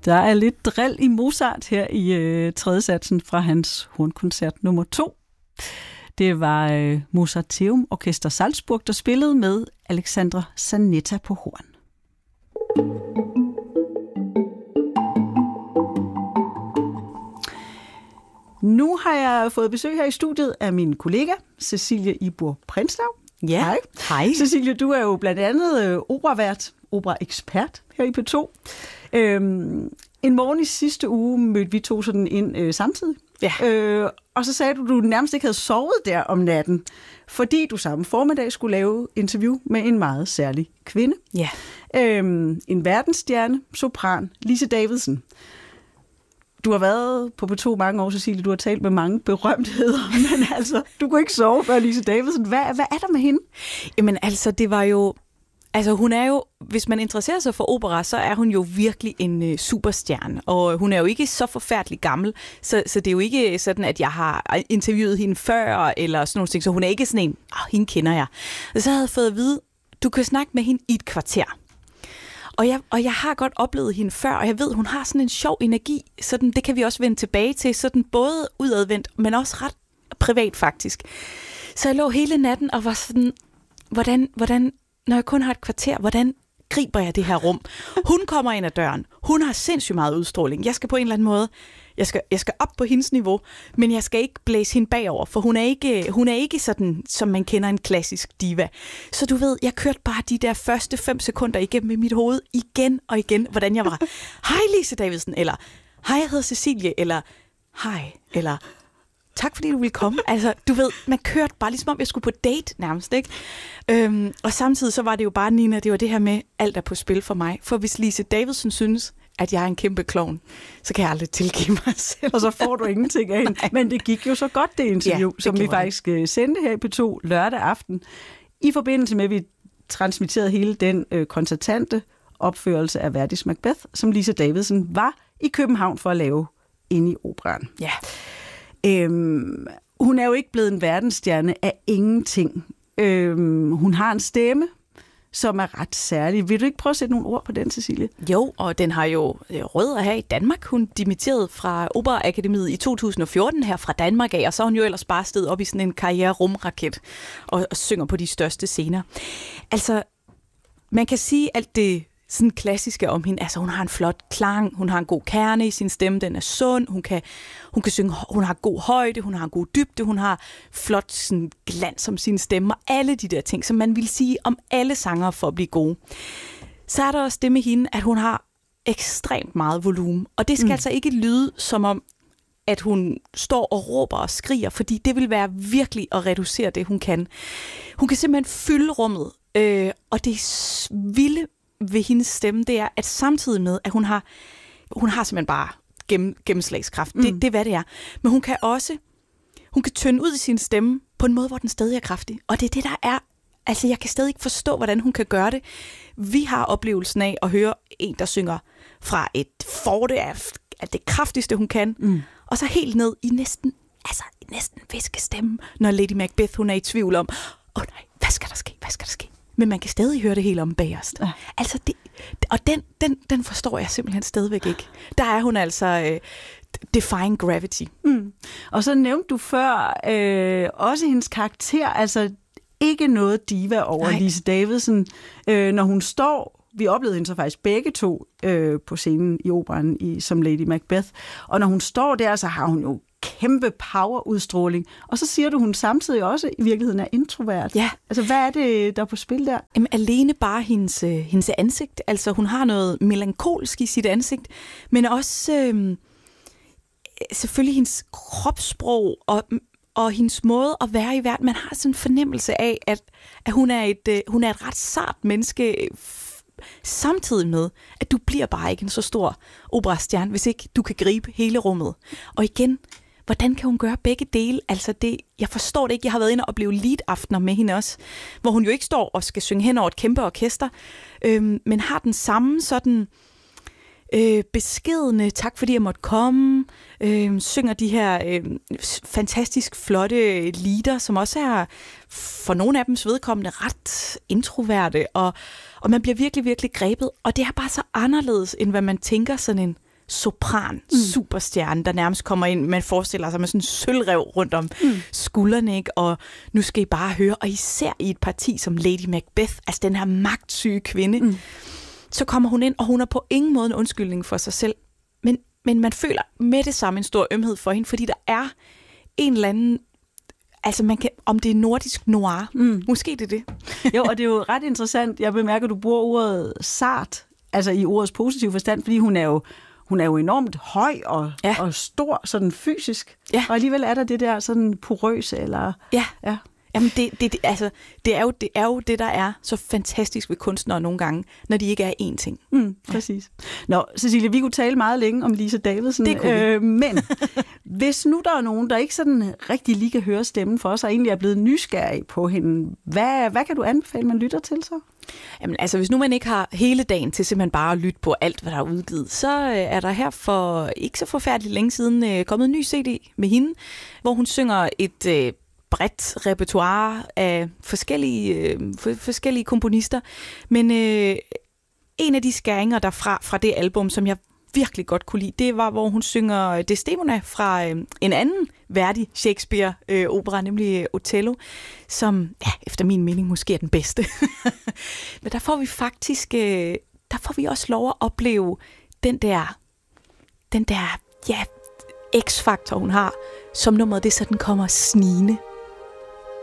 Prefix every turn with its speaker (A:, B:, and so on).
A: Der er lidt drill i Mozart her i tredje satsen fra hans hornkoncert nummer 2. Det var Mozarteum Orkester Salzburg, der spillede med Alexandra Zanetta på horn. Nu har jeg fået besøg her i studiet af min kollega, Cecilie Ibor Prinslov.
B: Ja,
A: hej.
B: Hej.
A: Cecilie, du er jo blandt andet operavært, operaekspert her i P2. En morgen i sidste uge mødte vi to sådan ind samtidig.
B: Ja.
A: Og så sagde du nærmest ikke havde sovet der om natten, fordi du samme formiddag skulle lave interview med en meget særlig kvinde.
B: Ja.
A: En verdensstjerne, sopran, Lise Davidsen. Du har været på P2 mange år, Cecilie. Du har talt med mange berømtheder, men altså, du kunne ikke sove før Lise Davidsen. Hvad er der med hende?
B: Jamen altså, det var jo... Altså hun er jo, hvis man interesserer sig for opera, så er hun jo virkelig en superstjerne, og hun er jo ikke så forfærdelig gammel, så det er jo ikke sådan, at jeg har interviewet hende før, eller sådan nogle ting, så hun er ikke sådan en, hende kender jeg. Og så havde jeg fået at vide, du kan snakke med hende i et kvarter. Og jeg har godt oplevet hende før, og jeg ved, hun har sådan en sjov energi, sådan, det kan vi også vende tilbage til, sådan både udadvendt, men også ret privat faktisk. Så jeg lå hele natten og var sådan, hvordan når jeg kun har et kvarter, hvordan griber jeg det her rum? Hun kommer ind ad døren. Hun har sindssygt meget udstråling. Jeg skal på en eller anden måde, jeg skal op på hendes niveau, men jeg skal ikke blæse hende bagover, for hun er ikke sådan, som man kender en klassisk diva. Så du ved, jeg kørte bare de der første 5 sekunder igennem i mit hoved, igen og igen, hvordan jeg var. Hej Lise Davidsen, eller hej, jeg hedder Cecilie, eller hej, eller... Tak fordi du ville komme. Altså, du ved, man kørte bare ligesom om jeg skulle på date nærmest, ikke? Og samtidig så var det jo bare, Nina, det var det her med, alt er på spil for mig. For hvis Lise Davidsen synes, at jeg er en kæmpe klovn, så kan jeg aldrig tilgive mig selv.
A: Og så får du ingenting af hende. Men det gik jo så godt, det interview, som vi faktisk sendte her i P2 lørdag aften. I forbindelse med, at vi transmitterede hele den koncertante opførelse af Verdis Macbeth, som Lise Davidsen var i København for at lave inde i operaen.
B: Ja.
A: Hun er jo ikke blevet en verdensstjerne af ingenting. Hun har en stemme, som er ret særlig. Vil du ikke prøve at sætte nogle ord på den, Cecilie?
B: Jo, og den har jo rødder her i Danmark. Hun dimitterede fra Operaakademiet i 2014 her fra Danmark af, og så er hun jo ellers bare stedet op i sådan en karriere-rumraket og synger på de største scener. Altså, man kan sige alt det sådan klassiske om hende. Altså, hun har en flot klang, hun har en god kerne i sin stemme, den er sund, hun kan synge, hun har god højde, hun har en god dybde, hun har flot sådan glans om sin stemme, og alle de der ting, som man vil sige om alle sangere for at blive gode. Så er der også det med hende, at hun har ekstremt meget volumen, og det skal altså ikke lyde som om, at hun står og råber og skriger, fordi det vil være virkelig at reducere det, hun kan. Hun kan simpelthen fylde rummet, og det vilde ved hendes stemme, det er, at samtidig med, at hun har simpelthen bare gennemslagskraft. Det er, hvad det er. Men hun kan tynde ud i sin stemme på en måde, hvor den stadig er kraftig. Og det er det, der er. Altså, jeg kan stadig ikke forstå, hvordan hun kan gøre det. Vi har oplevelsen af at høre en, der synger fra et forte af det kraftigste, hun kan, og så helt ned i næsten viskestemme, når Lady Macbeth, hun er i tvivl om, nej, hvad skal der ske? Men man kan stadig høre det helt om bagerst. Ja. Altså, og den forstår jeg simpelthen stadigvæk ikke. Der er hun altså defying gravity.
A: Og så nævnte du før også hendes karakter, altså ikke noget diva over Lise Davidsen. Når hun står, vi oplevede hende så faktisk begge to på scenen i operaen som Lady Macbeth, og når hun står der, så har hun jo kæmpe powerudstråling. Og så siger du, hun samtidig også i virkeligheden er introvert.
B: Ja.
A: Altså, hvad er det, der er på spil der?
B: Jamen, alene bare hendes ansigt. Altså, hun har noget melankolsk i sit ansigt, men også selvfølgelig hendes kropssprog og hendes måde at være i verden. Man har sådan en fornemmelse af, at hun er et ret sart menneske, samtidig med, at du bliver bare ikke en så stor operastjerne, hvis ikke du kan gribe hele rummet. Og igen, hvordan kan hun gøre begge dele? Altså jeg forstår det ikke. Jeg har været inde og opleve lead-aftener med hende også, hvor hun jo ikke står og skal synge hen over et kæmpe orkester, men har den samme sådan beskedne, tak fordi jeg måtte komme, synger de her fantastisk flotte lieder, som også er for nogle af dems vedkommende ret introverte, og man bliver virkelig, virkelig grebet, og det er bare så anderledes, end hvad man tænker sådan en sopran, superstjerne, der nærmest kommer ind, man forestiller sig med sådan en sølvrev rundt om skuldrene, ikke? Og nu skal I bare høre, og især i et parti som Lady Macbeth, altså den her magtsyge kvinde, så kommer hun ind, og hun er på ingen måde en undskyldning for sig selv, men man føler med det samme en stor ømhed for hende, fordi der er en eller anden, altså man kan, om det er nordisk noir, måske det er det.
A: Jo, og det er jo ret interessant, jeg bemærker, at du bruger ordet sart, altså i ordets positive forstand, fordi hun er jo enormt høj og stor, sådan fysisk, og alligevel er der det der sådan porøse, eller... Ja.
B: Jamen, det er jo det, der er så fantastisk ved kunstnere nogle gange, når de ikke er én ting.
A: Præcis. Nå, Cecilie, vi kunne tale meget længe om Lisa Davidsen, men hvis nu der er nogen, der ikke sådan rigtig lige kan høre stemmen for os, og egentlig er blevet nysgerrig på hende, hvad kan du anbefale, man lytter til så?
B: Jamen, altså, hvis nu man ikke har hele dagen til simpelthen bare at lytte på alt, hvad der er udgivet, så er der her for ikke så forfærdeligt længe siden kommet en ny CD med hende, hvor hun synger et bredt repertoire af forskellige komponister. Men en af de skæringer derfra fra det album, som jeg virkelig godt kunne lide, det var, hvor hun synger Desdemona fra en anden værdig Shakespeare-opera, nemlig Othello, som efter min mening måske er den bedste. Men der får vi faktisk, der får vi også lov at opleve den der X-faktor, hun har, som nummeret det sådan kommer snigende